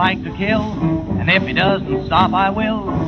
like to kill, and if he doesn't stop, I will.